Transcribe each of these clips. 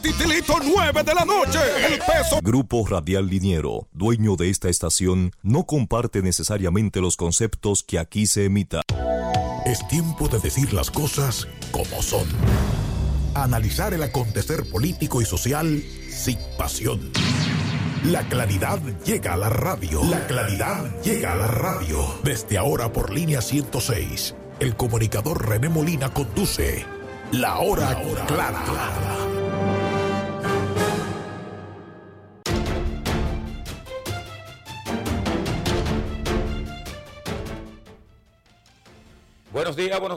Titilito 9 de la noche. El peso. Grupo Radial Liniero, dueño de esta estación, no comparte necesariamente los conceptos que aquí se emitan. Es tiempo de decir las cosas como son. Analizar el acontecer político y social sin pasión. La claridad llega a la radio. La claridad llega a la radio. Desde ahora por línea 106, el comunicador René Molina conduce La Hora Clara. Buenos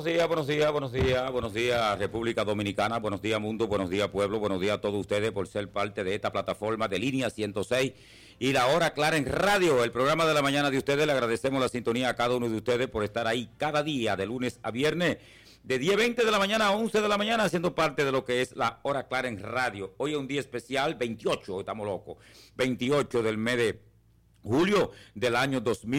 días República Dominicana, buenos días mundo, buenos días pueblo, buenos días a todos ustedes por ser parte de esta plataforma de línea 106 y La Hora Clara en Radio, el programa de la mañana de ustedes. Le agradecemos la sintonía a cada uno de ustedes por estar ahí cada día de lunes a viernes de 10:20 de la mañana a 11 de la mañana haciendo parte de lo que es La Hora Clara en Radio. Hoy es un día especial, 28, estamos locos, 28 del mes de julio del año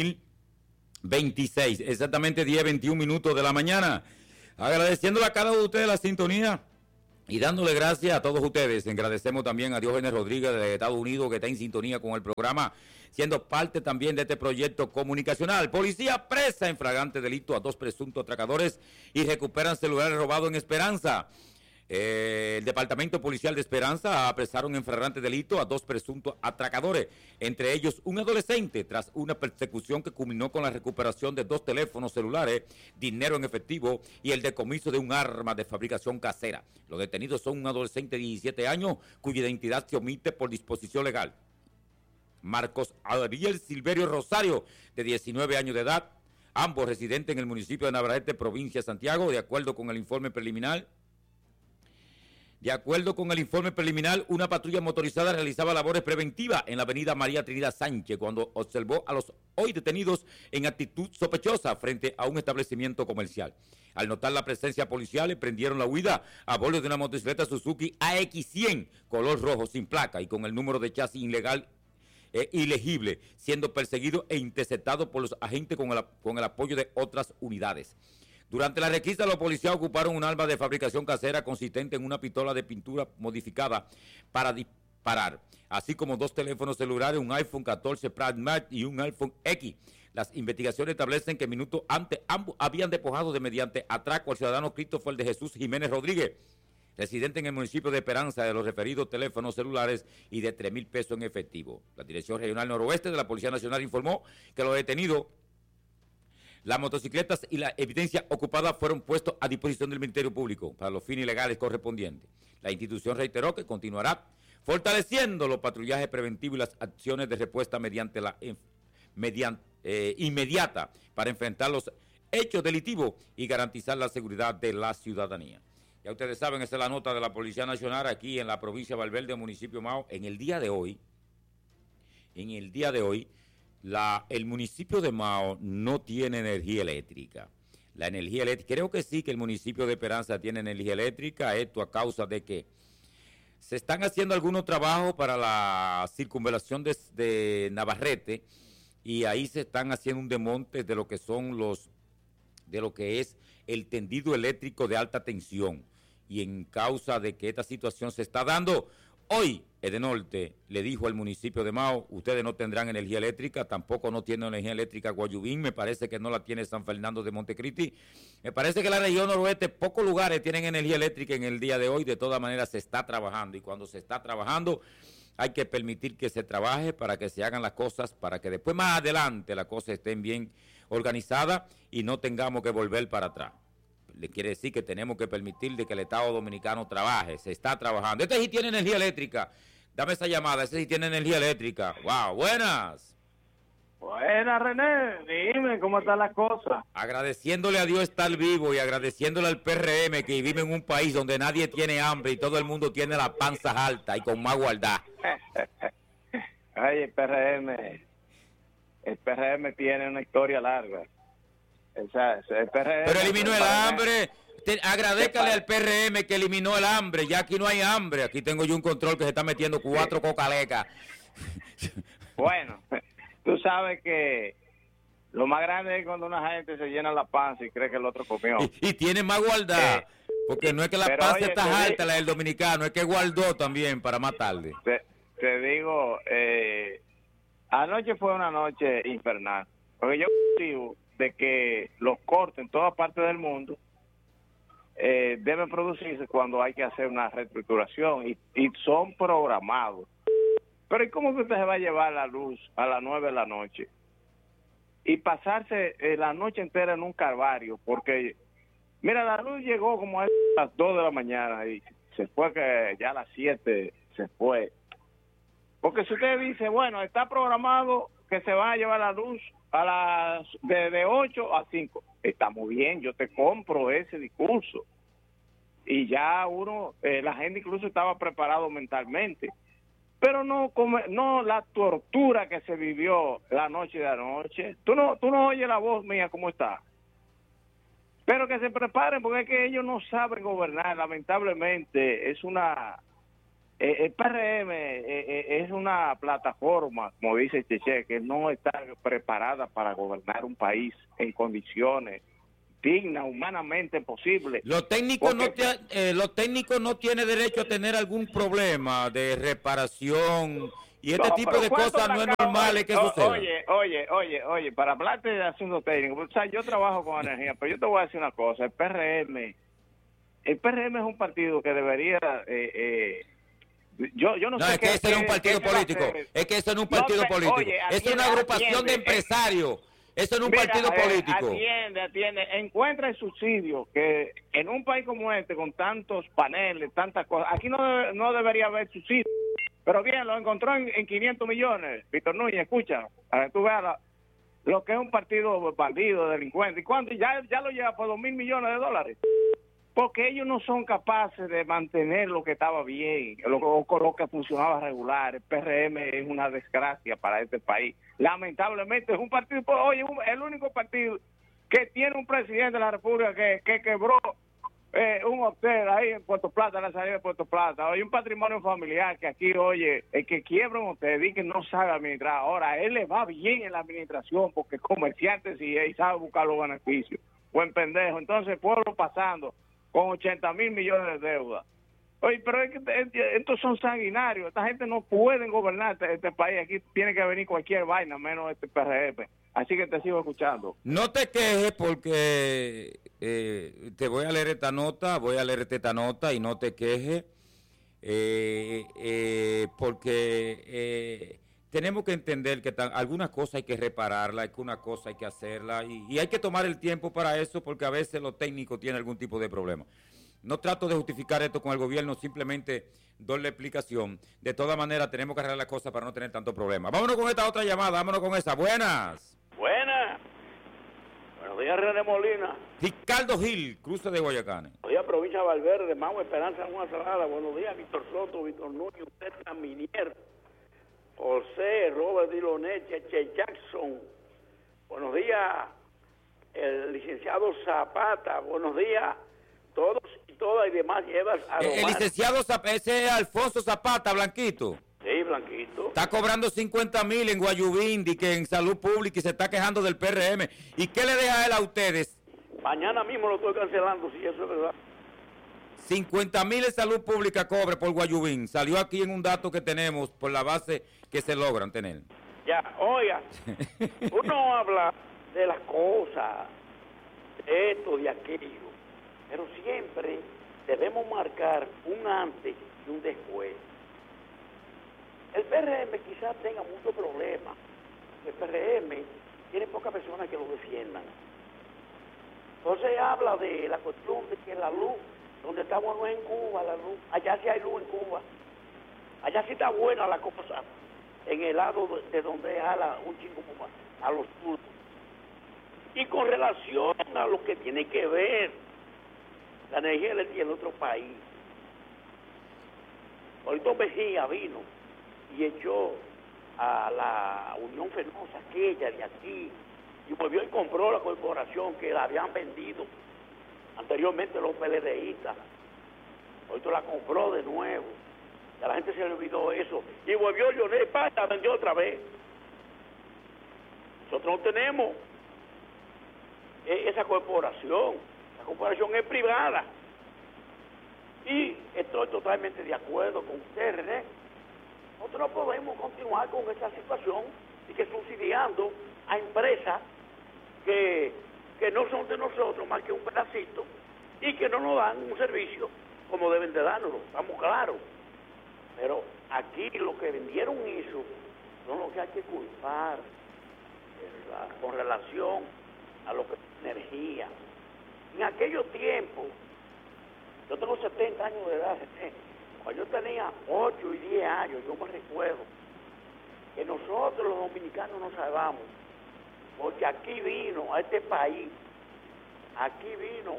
2026, exactamente 10:21 minutos de la mañana. Agradeciéndole a cada uno de ustedes la sintonía y dándole gracias a todos ustedes. Agradecemos también a Diógenes Rodríguez de Estados Unidos, que está en sintonía con el programa, siendo parte también de este proyecto comunicacional. Policía presa en flagrante delito a 2 presuntos atracadores y recuperan celulares robados en Esperanza. El Departamento Policial de Esperanza apresaron en flagrante delito a 2 presuntos atracadores, entre ellos un adolescente, tras una persecución que culminó con la recuperación de 2 teléfonos celulares, dinero en efectivo y el decomiso de un arma de fabricación casera. Los detenidos son un adolescente de 17 años, cuya identidad se omite por disposición legal. Marcos Ariel Silverio Rosario, de 19 años de edad, ambos residentes en el municipio de Navarrete, provincia de Santiago, de acuerdo con el informe preliminar. Una patrulla motorizada realizaba labores preventivas en la avenida María Trinidad Sánchez cuando observó a los hoy detenidos en actitud sospechosa frente a un establecimiento comercial. Al notar la presencia policial, emprendieron la huida a bordo de una motocicleta Suzuki AX100 color rojo sin placa y con el número de chasis ilegal ilegible, siendo perseguido e interceptado por los agentes con el apoyo de otras unidades. Durante la requisa, los policías ocuparon un arma de fabricación casera consistente en una pistola de pintura modificada para disparar, así como 2 teléfonos celulares, un iPhone 14 Pro Max y un iPhone X. Las investigaciones establecen que minutos antes ambos habían despojado de mediante atraco al ciudadano Christopher de Jesús Jiménez Rodríguez, residente en el municipio de Esperanza, de los referidos teléfonos celulares y de 3,000 pesos en efectivo. La Dirección Regional Noroeste de la Policía Nacional informó que los detenidos, las motocicletas y la evidencia ocupada fueron puestos a disposición del Ministerio Público para los fines legales correspondientes. La institución reiteró que continuará fortaleciendo los patrullajes preventivos y las acciones de respuesta inmediata para enfrentar los hechos delictivos y garantizar la seguridad de la ciudadanía. Ya ustedes saben, esa es la nota de la Policía Nacional aquí en la provincia de Valverde, municipio Mao. En el día de hoy, el municipio de Mao no tiene energía eléctrica. La energía eléctrica, creo que sí que el municipio de Esperanza tiene energía eléctrica, esto a causa de que se están haciendo algunos trabajos para la circunvalación de Navarrete y ahí se están haciendo un desmonte de lo que es el tendido eléctrico de alta tensión. Y en causa de que esta situación se está dando, hoy Edenorte le dijo al municipio de Mao, ustedes no tendrán energía eléctrica, tampoco no tienen energía eléctrica Guayubín, me parece que no la tiene San Fernando de Montecristi, me parece que la región noroeste, pocos lugares tienen energía eléctrica en el día de hoy. De todas maneras se está trabajando y cuando se está trabajando hay que permitir que se trabaje para que se hagan las cosas, para que después más adelante las cosas estén bien organizadas y no tengamos que volver para atrás. Le quiere decir que tenemos que permitir de que el Estado Dominicano trabaje, se está trabajando. Este sí tiene energía eléctrica. Dame esa llamada, ese sí tiene energía eléctrica. Wow, buenas. Buenas, René, dime, ¿cómo están las cosas? Agradeciéndole a Dios estar vivo y agradeciéndole al PRM que vive en un país donde nadie tiene hambre y todo el mundo tiene las panzas altas y con más guardar. Ay, el PRM tiene una historia larga. El PRM, pero eliminó el hambre. Agradécale al PRM que eliminó el hambre. Ya aquí no hay hambre. Aquí tengo yo un control que se está metiendo 4 cocalecas. Bueno, tú sabes que Lo más grande es cuando una gente se llena la panza y cree que el otro comió. Y tiene más guardada. Porque no es que la pero, panza oye, está alta, la del dominicano, es que guardó también para más tarde. Te digo, anoche fue una noche infernal. Porque yo digo de que los cortes en todas partes del mundo deben producirse cuando hay que hacer una reestructuración y son programados. Pero ¿y cómo que usted se va a llevar la luz a las 9 de la noche y pasarse la noche entera en un calvario? Porque, mira, la luz llegó como a las 2 de la mañana y se fue que ya a las 7 se fue. Porque si usted dice, bueno, está programado que se va a llevar la luz a de 8 a 5, está muy bien, yo te compro ese discurso. Y ya la gente incluso estaba preparado mentalmente. Pero no la tortura que se vivió la noche de anoche. Tú no oyes la voz mía cómo está. Pero que se preparen porque es que ellos no saben gobernar. Lamentablemente el PRM es una plataforma, como dice Cheche, que no está preparada para gobernar un país en condiciones dignas, humanamente posibles. Los técnicos no tienen derecho a tener algún problema de reparación y este tipo de cosas no es normal que suceda. Oye, para hablarte de asuntos técnicos, o sea, yo trabajo con energía, pero yo te voy a decir una cosa, el PRM es un partido que debería yo no sé es que ese no es un partido político. Es que eso no es un partido político. Es una agrupación de empresarios. Eso no es un partido político. Atiende. Encuentra el subsidio que en un país como este, con tantos paneles, tantas cosas, aquí no debería haber subsidio. Pero bien, lo encontró en 500 millones. Víctor Núñez, escucha, a ver, tú veas lo que es un partido bandido, delincuente. ¿Y cuánto? Ya lo lleva por 2.000 millones de dólares. Porque ellos no son capaces de mantener lo que estaba bien, lo que funcionaba regular. El PRM es una desgracia para este país. Lamentablemente es un partido, el único partido que tiene un presidente de la República que quebró un hotel ahí en Puerto Plata, en la salida de Puerto Plata. Hay un patrimonio familiar que aquí, el que quiebra un hotel y que no sabe administrar. Ahora, a él le va bien en la administración porque comerciante sí y sabe buscar los beneficios. Buen pendejo. Entonces, el pueblo pasando con 80.000 millones de deuda. Oye, pero es que estos son sanguinarios. Esta gente no puede gobernar este país. Aquí tiene que venir cualquier vaina, menos este PRM. Así que te sigo escuchando. No te quejes porque te voy a leer esta nota, y no te quejes porque tenemos que entender que algunas cosas hay que repararlas, algunas cosas hay que hacerlas y hay que tomar el tiempo para eso porque a veces los técnicos tienen algún tipo de problema. No trato de justificar esto con el gobierno, simplemente doy la explicación. De todas maneras, tenemos que arreglar las cosas para no tener tanto problema. Vámonos con esta otra llamada, vámonos con esa. Buenas. Buenas. Buenos días, René Molina. Ricardo Gil, cruce de Guayacanes. Buenos días, provincia de Valverde, Mau Esperanza, Juan Salada. Buenos días, Víctor Soto, Víctor Núñez, usted Minier, José, Robert Dilonet, Cheche Jackson. Buenos días, el licenciado Zapata. Buenos días, todos y todas y demás llevas a el licenciado Zapata, ese es Alfonso Zapata, Blanquito. Sí, Blanquito. Está cobrando 50,000 en Guayubín, que en salud pública y se está quejando del PRM. ¿Y qué le deja él a ustedes? Mañana mismo lo estoy cancelando, si eso es verdad. 50,000 en salud pública cobre por Guayubín. Salió aquí en un dato que tenemos por la base que se logran tener. Ya, oiga, uno habla de las cosas, de esto, de aquello, pero siempre debemos marcar un antes y un después. El PRM quizás tenga muchos problemas. El PRM tiene pocas personas que lo defiendan. Entonces habla de la cuestión de que la luz, donde está bueno es en Cuba, la luz. Allá sí hay luz en Cuba. Allá sí está buena la cosa. En el lado de donde jala un chingo más a los turcos. Y con relación a lo que tiene que ver la energía eléctrica en otro país. Ahorita Mejía vino y echó a la Unión Fenosa, aquella de aquí, y volvió y compró la corporación que la habían vendido anteriormente los PLDistas. Ahorita la compró de nuevo. A la gente se le olvidó eso. Y volvió Leonel Paz, la vendió otra vez. Nosotros no tenemos esa corporación. La corporación es privada. Y estoy totalmente de acuerdo con usted, René. Nosotros no podemos continuar con esta situación y que subsidiando a empresas que no son de nosotros más que un pedacito y que no nos dan un servicio como deben de dárnoslo, estamos claros. Pero aquí lo que vendieron eso son lo que hay que culpar con relación a lo que es energía. En aquellos tiempos, yo tengo 70 años de edad, cuando yo tenía 8 y 10 años, yo me recuerdo que nosotros los dominicanos no salvamos, porque aquí vino, a este país, aquí vino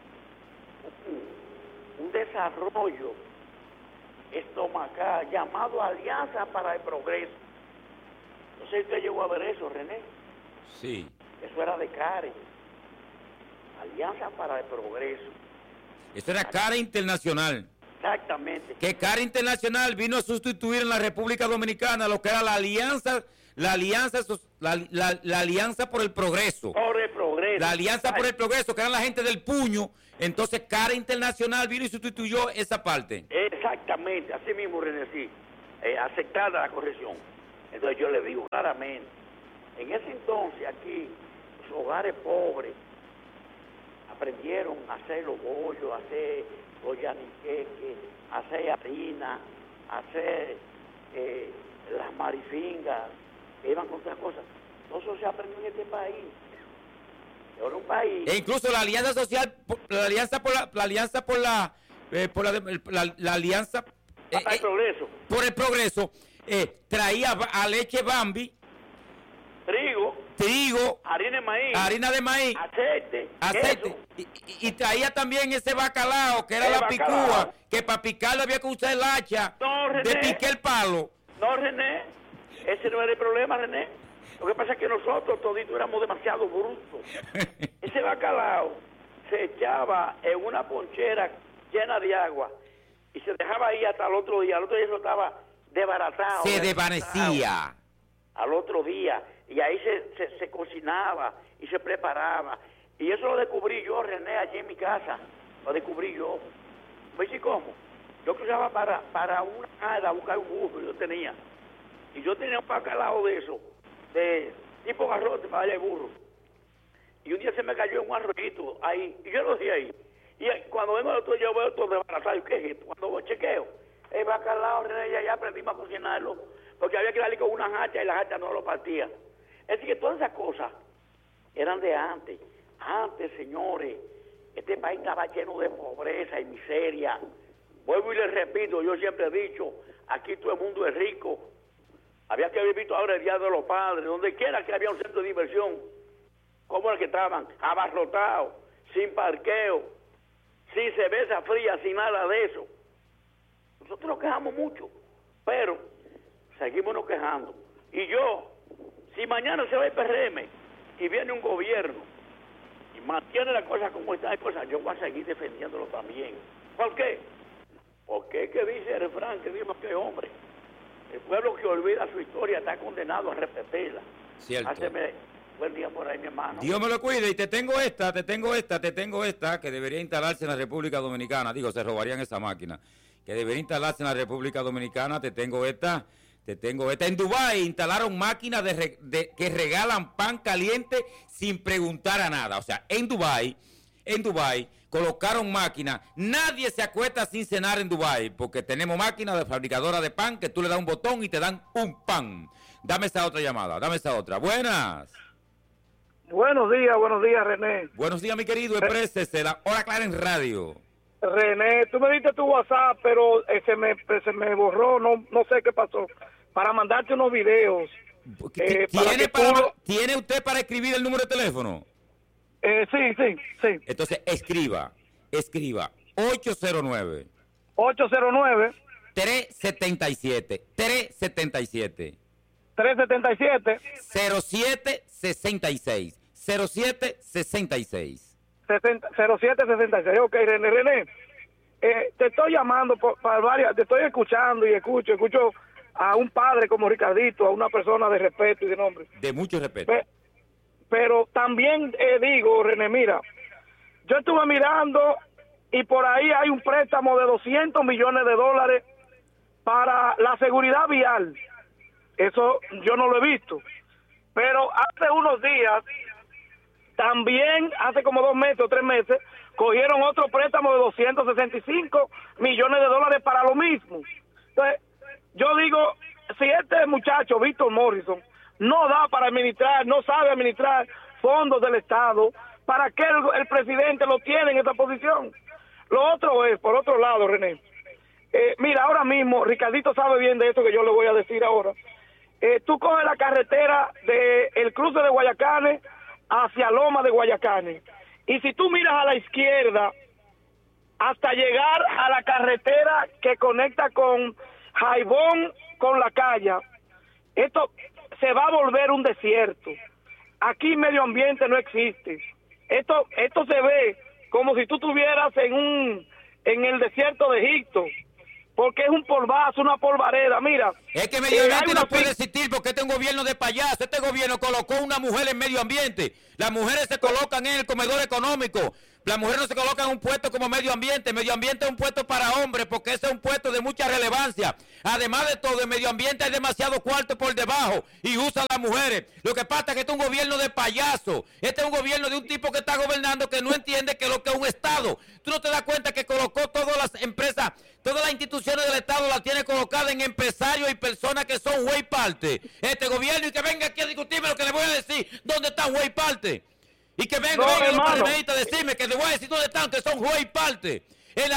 un desarrollo estomacal llamado Alianza para el Progreso. No sé si usted llegó a ver eso, René. Sí. Eso era de CARE. Alianza para el Progreso. Eso era CARE Internacional. Exactamente. Que CARE Internacional vino a sustituir en la República Dominicana lo que era la Alianza por el Progreso. Por el Progreso. La Alianza por el Progreso, que eran la gente del puño. Entonces CARE Internacional vino y sustituyó esa parte. Exactamente, así mismo, René, sí. Aceptada la corrección. Entonces yo le digo claramente, en ese entonces aquí, los hogares pobres aprendieron a hacer los bollos, a hacer los yaniqueques, a hacer harina, a hacer las marifingas, que iban con otras cosas. Todo eso se aprendió en este país. Ahora un país. E incluso la alianza social, la alianza por el progreso. Por el progreso, traía a leche Bambi, trigo, harina de maíz, aceite. Y traía también ese bacalao, que era la picúa, que para picarlo había que usar el hacha de pique el palo. No, René, ese no era el problema, René. Lo que pasa es que nosotros toditos éramos demasiado brutos. Ese bacalao se echaba en una ponchera llena de agua y se dejaba ahí hasta el otro día. Al otro día eso estaba desbaratado. Se desvanecía. Al otro día. Y ahí se cocinaba y se preparaba. Y eso lo descubrí yo, René, allí en mi casa. Lo descubrí yo. ¿Ves cómo? Yo cruzaba para una casa a buscar un burro, yo tenía. Y yo tenía un bacalao de eso, de tipo garrote para darle al burro. Y un día se me cayó un arroyito ahí, y yo lo dejé ahí. Y cuando vengo al otro día, yo veo todo desbaratado. ¿Qué es esto? Cuando chequeo, el bacalao, René, ya aprendimos a cocinarlo, porque había que darle con una hacha y la hacha no lo partía. Es decir, que todas esas cosas eran de antes. Antes, señores, este país estaba lleno de pobreza y miseria. Vuelvo y les repito, yo siempre he dicho, aquí todo el mundo es rico. Había que haber visto ahora el Día de los Padres, donde quiera que había un centro de diversión, como el que estaban, abarrotados, sin parqueo, sin cerveza fría, sin nada de eso. Nosotros nos quejamos mucho, pero seguimos nos quejando. Y yo, si mañana se va el PRM y viene un gobierno y mantiene la cosa como está, yo voy a seguir defendiéndolo también. ¿Por qué? Porque es que dice el refrán que dijo que hombre, el pueblo que olvida su historia está condenado a repetirla. Cierto. Háceme buen día por ahí, mi hermano. Dios me lo cuide. Y te tengo esta, que debería instalarse en la República Dominicana. Digo, se robarían esa máquina. Que debería instalarse en la República Dominicana. Te tengo esta. En Dubái instalaron máquinas que regalan pan caliente sin preguntar a nada. O sea, en Dubái colocaron máquinas. Nadie se acuesta sin cenar en Dubái, porque tenemos máquinas de fabricadora de pan que tú le das un botón y te dan un pan. Dame esa otra llamada, Buenas. Buenos días, René. Buenos días, mi querido. Exprésese, la hora clara en radio. René, tú me diste tu WhatsApp, pero se me borró, no sé qué pasó, para mandarte unos videos. ¿Tiene usted para escribir el número de teléfono? Sí. Entonces, escriba. 809. 377. 0766. 0766. 0766. Ok, René. Te estoy llamando para varias, te estoy escuchando y escucho a un padre como Ricardito, a una persona de respeto y de nombre. De mucho respeto. pero también digo, René, mira, yo estuve mirando y por ahí hay un préstamo de $200 millones para la seguridad vial. Eso yo no lo he visto. Pero hace unos días, también hace como 2 meses o 3 meses, cogieron otro préstamo de $265 millones para lo mismo. Entonces, yo digo, si este muchacho, Víctor Morrison, no da para administrar, no sabe administrar fondos del Estado, ¿para qué el presidente lo tiene en esa posición? Lo otro es, por otro lado, René, mira, ahora mismo, Ricardito sabe bien de esto que yo le voy a decir ahora. Tú coges la carretera del cruce de Guayacanes hacia Loma de Guayacanes, y si tú miras a la izquierda hasta llegar a la carretera que conecta con Jaibón con La Calla, esto se va a volver un desierto. Aquí medio ambiente no existe. Esto se ve como si tú estuvieras en el desierto de Egipto, porque es un polvazo, una polvareda. Mira, es que medio ambiente no puede existir porque este es un gobierno de payaso. Este gobierno colocó una mujer en medio ambiente. Las mujeres se colocan en el comedor económico. Las mujeres no se colocan en un puesto como medio ambiente. Medio ambiente es un puesto para hombres porque ese es un puesto de mucha relevancia. Además de todo, en medio ambiente hay demasiado cuarto por debajo y usan las mujeres. Lo que pasa es que este es un gobierno de payaso. Este es un gobierno de un tipo que está gobernando que no entiende que lo que es un Estado. Tú no te das cuenta que colocó todas las empresas, todas las instituciones del Estado las tiene colocadas en empresarios y personas que son juez y parte. Este gobierno, y que venga aquí a discutirme lo que le voy a decir, ¿dónde está juez y parte? Y que venga los periodistas a decirme que le voy a decir dónde están, que son juez y parte. En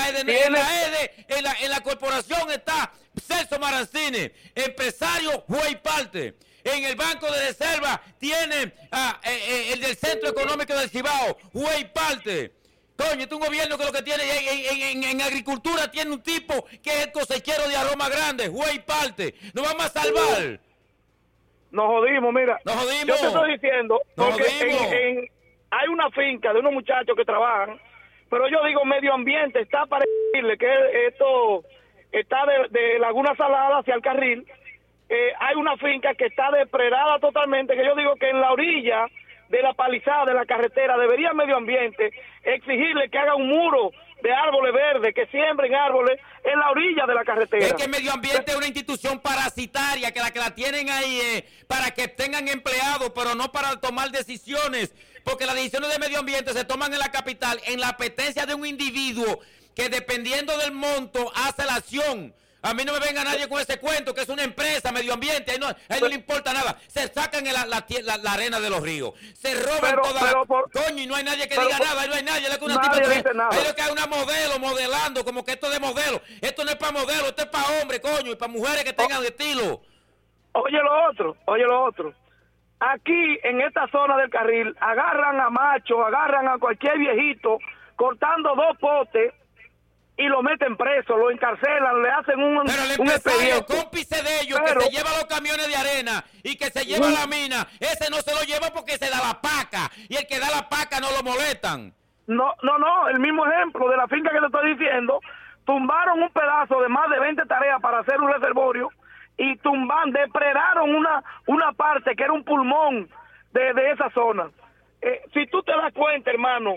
la corporación está Celso Marancini, empresario, juez y parte. En el Banco de Reserva tiene el del Centro Económico del Cibao, juez y parte. Coño, este es un gobierno que lo que tiene en agricultura tiene un tipo que es el cosechero de aroma grande, juez y parte. Nos vamos a salvar. Nos jodimos, mira. Nos jodimos. Yo te estoy diciendo, porque hay una finca de unos muchachos que trabajan, pero yo digo medio ambiente, está para decirle que esto está de Laguna Salada hacia el carril. Hay una finca que está depredada totalmente, que yo digo que en la orilla de la palizada de la carretera debería medio ambiente exigirle que haga un muro de árboles verdes, que siembren árboles en la orilla de la carretera. Es que medio ambiente es una institución parasitaria, que la tienen ahí para que tengan empleados, pero no para tomar decisiones, porque las decisiones de medio ambiente se toman en la capital, en la apetencia de un individuo que dependiendo del monto hace la acción. A mí no me venga nadie con ese cuento, que es una empresa, medio ambiente, ahí no le importa nada. Se sacan la arena de los ríos, se roban coño, y no hay nadie que diga nada, ahí no hay nadie. Hay lo que hay una modelo modelando, como que esto es de modelo. Esto no es para modelo, esto es para hombres, coño, y para mujeres que tengan estilo. Oye lo otro. Aquí, en esta zona del carril, agarran a machos, agarran a cualquier viejito, cortando 2 potes, y lo meten preso, lo encarcelan, le hacen un expediente. Cómplice de ellos, que se lleva los camiones de arena y que se lleva la mina, ese no se lo lleva porque se da la paca, y el que da la paca no lo molestan. No, el mismo ejemplo de la finca que te estoy diciendo, tumbaron un pedazo de más de 20 tareas para hacer un reservorio, y depredaron una parte que era un pulmón de esa zona. Si tú te das cuenta, hermano,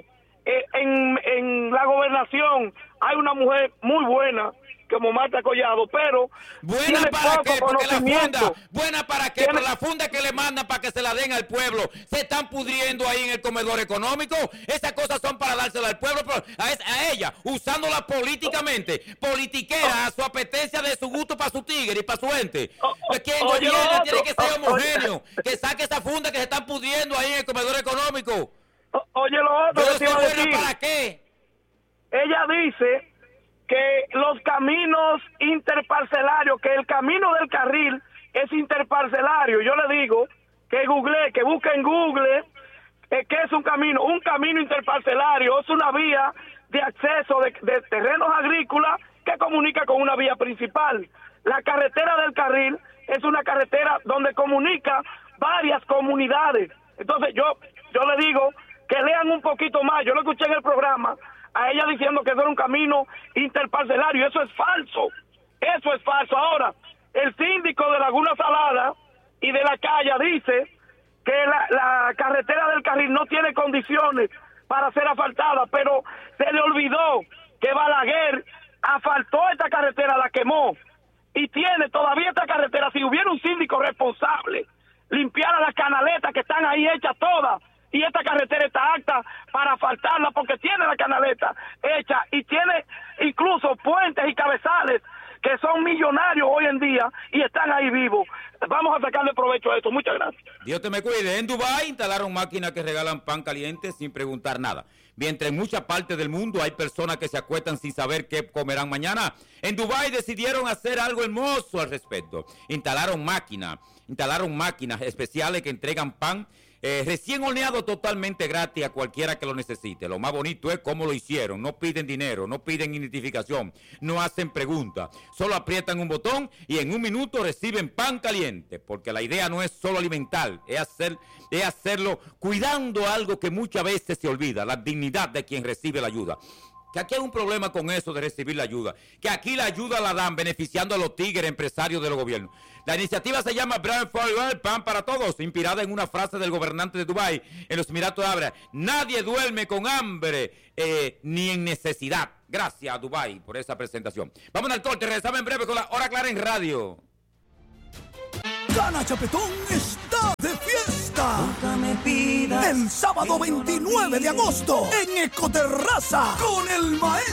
en la gobernación hay una mujer muy buena como Marta Collado, pero buena para qué, porque la funda, buena para qué, pero la funda que le mandan para que se la den al pueblo, se están pudriendo ahí en el comedor económico. Esas cosas son para dársela al pueblo, pero a ella, usándola políticamente, politiquera, a su apetencia de su gusto para su tigre y para su ente. Quien gobierna tiene que ser homogéneo, que saque esa funda que se están pudriendo ahí en el comedor económico. Oye, lo otro que te iba a decir. ¿Para qué? Ella dice que los caminos interparcelarios, que el camino del carril es interparcelario. Yo le digo que busque en Google qué es un camino. Un camino interparcelario es una vía de acceso de terrenos agrícolas que comunica con una vía principal. La carretera del carril es una carretera donde comunica varias comunidades. Entonces yo le digo que lean un poquito más. Yo lo escuché en el programa a ella diciendo que eso era un camino interparcelario. Eso es falso. Eso es falso. Ahora, el síndico de Laguna Salada y de La Calla dice que la carretera del Carril no tiene condiciones para ser asfaltada, pero se le olvidó que Balaguer asfaltó esta carretera, la quemó, y tiene todavía esta carretera. Si hubiera un síndico responsable, limpiara las canaletas que están ahí hechas todas, y esta carretera está apta para asfaltarla porque tiene la canaleta hecha y tiene incluso puentes y cabezales que son millonarios hoy en día y están ahí vivos. Vamos a sacarle provecho a esto. Muchas gracias. Dios te me cuide. En Dubái instalaron máquinas que regalan pan caliente sin preguntar nada. Mientras en muchas partes del mundo hay personas que se acuestan sin saber qué comerán mañana, en Dubái decidieron hacer algo hermoso al respecto. Instalaron máquinas especiales que entregan pan recién horneado totalmente gratis a cualquiera que lo necesite. Lo más bonito es cómo lo hicieron. No piden dinero, no piden identificación, no hacen preguntas. Solo aprietan un botón y en un minuto reciben pan caliente. Porque la idea no es solo alimentar, es hacerlo cuidando algo que muchas veces se olvida, la dignidad de quien recibe la ayuda. Que aquí hay un problema con eso de recibir la ayuda. Que aquí la ayuda la dan beneficiando a los tigres empresarios de los gobiernos. La iniciativa se llama Brand for All, Pan para Todos, inspirada en una frase del gobernante de Dubái en los Emiratos Árabes. Nadie duerme con hambre ni en necesidad. Gracias a Dubái por esa presentación. Vamos al corte, regresamos en breve con la Hora Clara en Radio. Gana Chapetón está de fiesta. Nunca me pidas el sábado 29 de agosto en Ecoterraza con el maestro